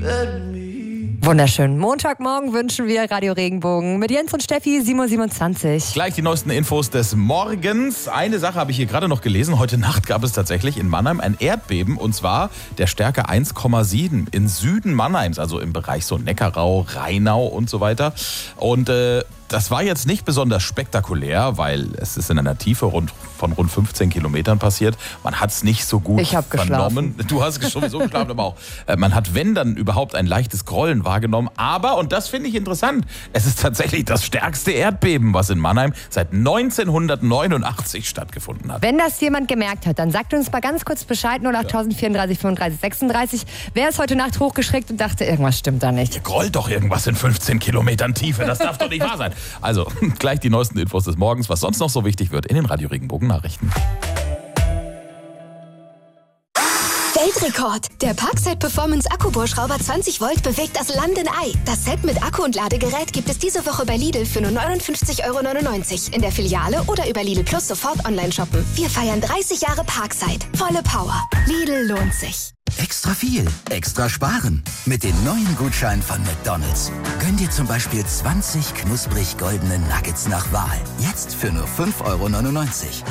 Wunderschönen Montagmorgen wünschen wir Radio Regenbogen mit Jens und Steffi, 7.27 Uhr. Gleich die neuesten Infos des Morgens. Eine Sache habe ich hier gerade noch gelesen. Heute Nacht gab es tatsächlich in Mannheim ein Erdbeben, und zwar der Stärke 1,7 im Süden Mannheims, also im Bereich so Neckarau, Rheinau und so weiter. Und das war jetzt nicht besonders spektakulär, weil es ist in einer Tiefe von rund 15 Kilometern passiert. Man hat es nicht so gut vernommen. Du hast sowieso geschlafen, aber auch. Man hat, wenn dann überhaupt, ein leichtes Grollen wahrgenommen. Aber, und das finde ich interessant, es ist tatsächlich das stärkste Erdbeben, was in Mannheim seit 1989 stattgefunden hat. Wenn das jemand gemerkt hat, dann sagt uns mal ganz kurz Bescheid, 08000 34 35 36. Wer ist heute Nacht hochgeschreckt und dachte, irgendwas stimmt da nicht? Hier grollt doch irgendwas in 15 Kilometern Tiefe, das darf doch nicht wahr sein. Also, gleich die neuesten Infos des Morgens, was sonst noch so wichtig wird in den Radio Regenbogen Nachrichten. Weltrekord! Der Parkside Performance Akkubohrschrauber 20 Volt bewegt das Landenei. Das Set mit Akku und Ladegerät gibt es diese Woche bei Lidl für nur 59,99 € in der Filiale oder über Lidl Plus sofort online shoppen. Wir feiern 30 Jahre Parkside. Volle Power. Lidl lohnt sich. Extra viel, extra sparen. Mit den neuen Gutscheinen von McDonald's. Gönn dir zum Beispiel 20 knusprig goldene Nuggets nach Wahl. Jetzt für nur 5,99 €.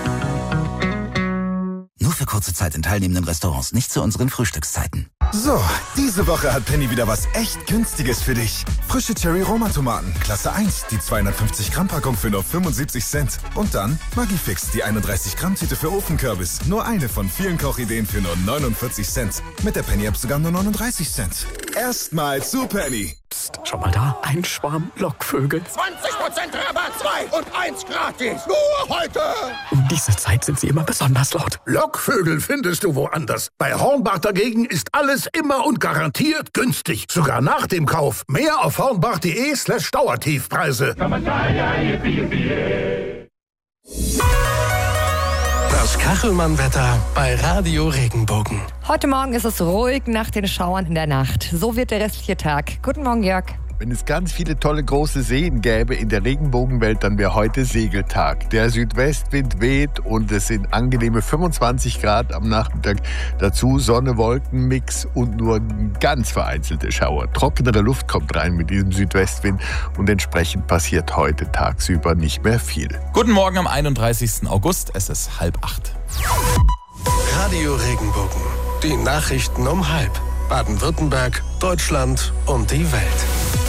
Nur für kurze Zeit in teilnehmenden Restaurants, nicht zu unseren Frühstückszeiten. So, diese Woche hat Penny wieder was echt Günstiges für dich. Frische Cherry-Roma-Tomaten, Klasse 1, die 250-Gramm-Packung für nur 75 Cent. Und dann Maggi-Fix, die 31-Gramm-Tüte für Ofenkürbis. Nur eine von vielen Kochideen für nur 49 Cent. Mit der Penny-App sogar nur 39 Cent. Erstmal zu Penny. Psst, schau mal da, ein Schwarm Lockvögel. 20% Rabatt, 2 und 1 gratis. Nur heute. Um diese Zeit sind sie immer besonders laut. Lockvögel findest du woanders. Bei Hornbach dagegen ist alles immer und garantiert günstig. Sogar nach dem Kauf. Mehr auf hornbach.de/Dauertiefpreise. Das Kachelmann-Wetter bei Radio Regenbogen. Heute Morgen ist es ruhig nach den Schauern in der Nacht. So wird der restliche Tag. Guten Morgen, Jörg. Wenn es ganz viele tolle große Seen gäbe in der Regenbogenwelt, dann wäre heute Segeltag. Der Südwestwind weht und es sind angenehme 25 Grad am Nachmittag. Dazu Sonne, Wolkenmix und nur ganz vereinzelte Schauer. Trockenere Luft kommt rein mit diesem Südwestwind und entsprechend passiert heute tagsüber nicht mehr viel. Guten Morgen am 31. August, es ist 7:30. Radio Regenbogen. Die Nachrichten um 7:30. Baden-Württemberg, Deutschland und die Welt.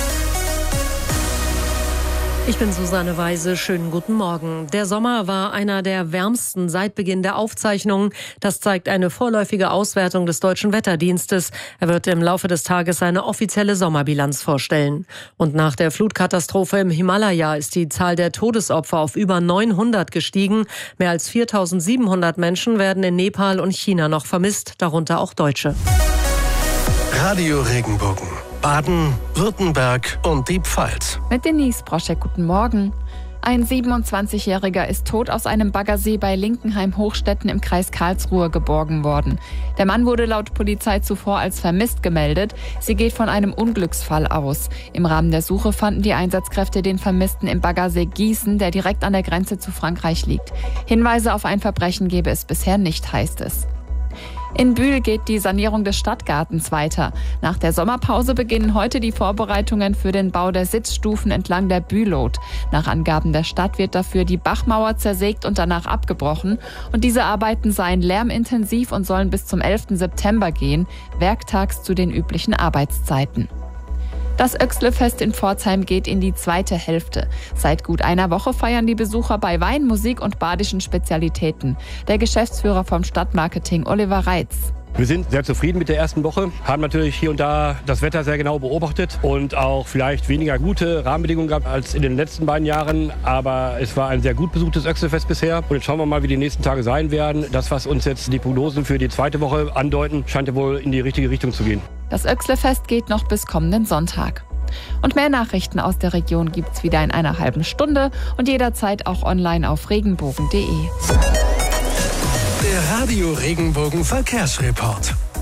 Ich bin Susanne Weise. Schönen guten Morgen. Der Sommer war einer der wärmsten seit Beginn der Aufzeichnungen. Das zeigt eine vorläufige Auswertung des Deutschen Wetterdienstes. Er wird im Laufe des Tages seine offizielle Sommerbilanz vorstellen. Und nach der Flutkatastrophe im Himalaya ist die Zahl der Todesopfer auf über 900 gestiegen. Mehr als 4.700 Menschen werden in Nepal und China noch vermisst, darunter auch Deutsche. Radio Regenbogen. Baden, Württemberg und die Pfalz. Mit Denise Broschek, guten Morgen. Ein 27-Jähriger ist tot aus einem Baggersee bei Linkenheim-Hochstetten im Kreis Karlsruhe geborgen worden. Der Mann wurde laut Polizei zuvor als vermisst gemeldet. Sie geht von einem Unglücksfall aus. Im Rahmen der Suche fanden die Einsatzkräfte den Vermissten im Baggersee Gießen, der direkt an der Grenze zu Frankreich liegt. Hinweise auf ein Verbrechen gebe es bisher nicht, heißt es. In Bühl geht die Sanierung des Stadtgartens weiter. Nach der Sommerpause beginnen heute die Vorbereitungen für den Bau der Sitzstufen entlang der Bühlot. Nach Angaben der Stadt wird dafür die Bachmauer zersägt und danach abgebrochen. Und diese Arbeiten seien lärmintensiv und sollen bis zum 11. September gehen, werktags zu den üblichen Arbeitszeiten. Das Oechsle-Fest in Pforzheim geht in die zweite Hälfte. Seit gut einer Woche feiern die Besucher bei Wein, Musik und badischen Spezialitäten. Der Geschäftsführer vom Stadtmarketing, Oliver Reitz. Wir sind sehr zufrieden mit der ersten Woche, haben natürlich hier und da das Wetter sehr genau beobachtet und auch vielleicht weniger gute Rahmenbedingungen gehabt als in den letzten beiden Jahren. Aber es war ein sehr gut besuchtes Oechsle-Fest bisher. Und jetzt schauen wir mal, wie die nächsten Tage sein werden. Das, was uns jetzt die Prognosen für die zweite Woche andeuten, scheint ja wohl in die richtige Richtung zu gehen. Das Oechsle-Fest geht noch bis kommenden Sonntag. Und mehr Nachrichten aus der Region gibt's wieder in einer halben Stunde und jederzeit auch online auf regenbogen.de. Der Radio Regenbogen Verkehrsreport.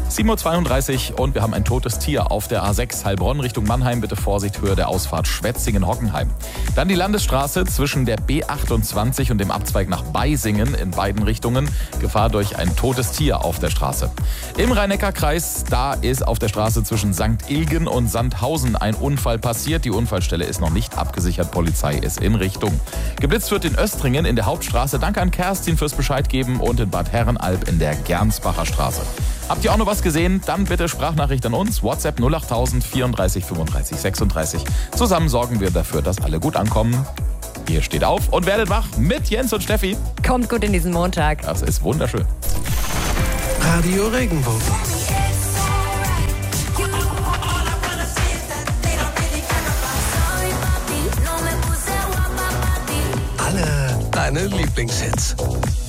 7.32 Uhr und wir haben ein totes Tier auf der A6 Heilbronn Richtung Mannheim. Bitte Vorsicht, Höhe der Ausfahrt Schwetzingen-Hockenheim. Dann die Landesstraße zwischen der B28 und dem Abzweig nach Beisingen in beiden Richtungen. Gefahr durch ein totes Tier auf der Straße. Im Rhein-Neckar-Kreis, da ist auf der Straße zwischen St. Ilgen und Sandhausen ein Unfall passiert. Die Unfallstelle ist noch nicht abgesichert. Polizei ist in Richtung. Geblitzt wird in Östringen in der Hauptstraße. Danke an Kerstin fürs Bescheid geben und in Bad Herrenalb in der Gernsbacher Straße. Habt ihr auch noch was gesehen? Dann bitte Sprachnachricht an uns. WhatsApp 08000 34 35 36. Zusammen sorgen wir dafür, dass alle gut ankommen. Ihr steht auf und werdet wach mit Jens und Steffi. Kommt gut in diesen Montag. Das ist wunderschön. Radio Regenbogen. Alle deine Lieblingshits.